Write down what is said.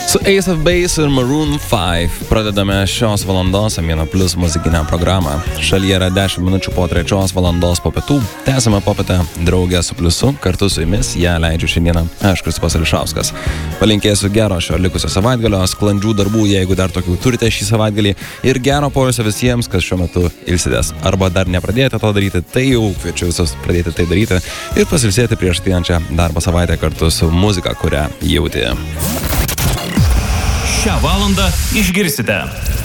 Su Ace of Base ir Maroon 5 pradedame šios valandos Amino Plus muzikinę programą. Šalyje yra 10 minučių po 3 valandos po pietų. Tęsime popietę draugę su Pliusu. Kartu su jumis ją leidžiu šiandieną aš, Kristupas Ališauskas. Palinkėsiu gero šio likusio savaitgalio, sklandžių darbų, jeigu dar tokių turite šį savaitgalį, ir gero poilsio visiems, kas šiuo metu ilsitės. Arba dar nepradėjote to daryti, tai jau kviečiu visus pradėti tai daryti ir pasilsėti prieš ateinančią darbo savaitę kartu su muzika, kurią jauti. Šią valandą išgirsite